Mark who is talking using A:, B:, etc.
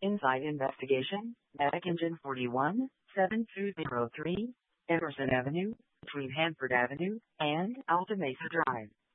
A: Inside Investigation, Medic Engine 41, 7203, Emerson Avenue, between Hanford Avenue and Alta Mesa Drive.